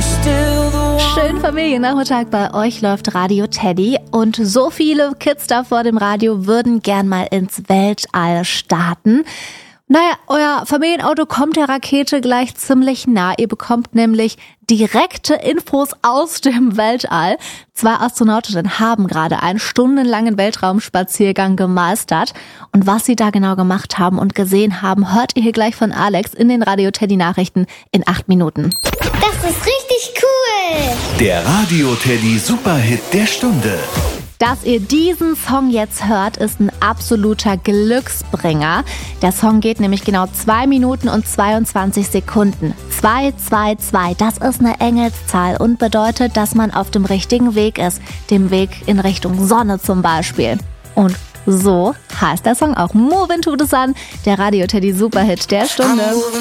Schönen Familiennachmittag, bei euch läuft Radio Teddy und so viele Kids da vor dem Radio würden gern mal ins Weltall starten. Naja, euer Familienauto kommt der Rakete gleich ziemlich nah. Ihr bekommt nämlich direkte Infos aus dem Weltall. 2 Astronautinnen haben gerade einen stundenlangen Weltraumspaziergang gemeistert. Und was sie da genau gemacht haben und gesehen haben, hört ihr hier gleich von Alex in den Radio Teddy Nachrichten in 8 Minuten. Das ist richtig cool! Der Radio Teddy Superhit der Stunde. Dass ihr diesen Song jetzt hört, ist ein absoluter Glücksbringer. Der Song geht nämlich genau 2 Minuten und 22 Sekunden. 222, das ist eine Engelszahl und bedeutet, dass man auf dem richtigen Weg ist. Dem Weg in Richtung Sonne zum Beispiel. Und so heißt der Song auch. Movin' to the Sun, der Radio Teddy Superhit der Stunde.